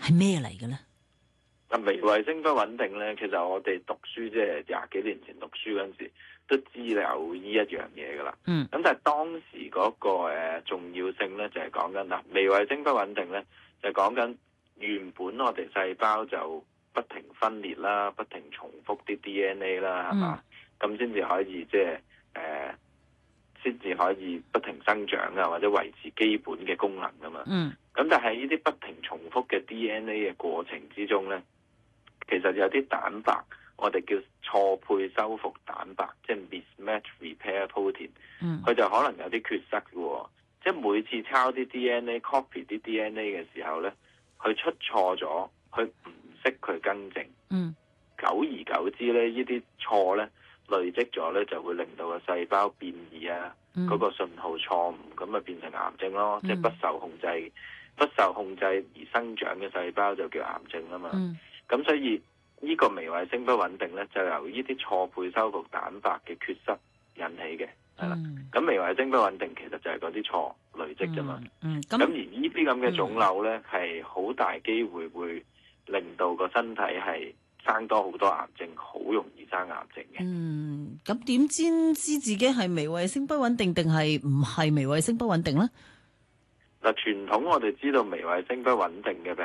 係咩嚟嘅咧？ 微衛星不穩定咧，其實我哋讀書即係廿幾年前讀書嗰陣時，都知有呢一樣嘢噶啦。咁但係當時嗰個重要性咧，就係講緊嗱，微衛星不穩定咧，就係講緊原本我哋細胞就不停分裂啦，不停重複啲 DNA 啦，係嘛？咁先至可以即係先至可以不停生長啊，或者維持基本嘅功能噶嘛。咁但係呢啲不停重複嘅 DNA 嘅過程之中咧，其實有啲蛋白，我哋叫錯配修復蛋白，即係 mismatch repair protein，佢就可能有啲缺失嘅喎。即係每次抄啲 DNA、copy 啲 DNA 嘅時候咧，佢出錯咗，佢唔識佢更正。久而久之咧，呢啲錯咧累積咗咧，就會令到個細胞變異啊，嗰個信號錯誤，咁啊變成癌症咯。即係不受控制而生長嘅細胞就叫癌症啊嘛。咁所以呢個微衛星不穩定咧，就由呢啲錯配修復蛋白嘅缺失引起嘅，係啦。咁微衛星不穩定其實就係嗰啲錯累積啫嘛。咁而呢啲咁嘅腫瘤咧，係好大機會會令到個身體係生多好多癌症，好容易生癌症嘅。 咁點先知自己係微衛星不穩定定係唔係微衛星不穩定咧？ 嗱，傳統我哋知道微衛星不穩定嘅病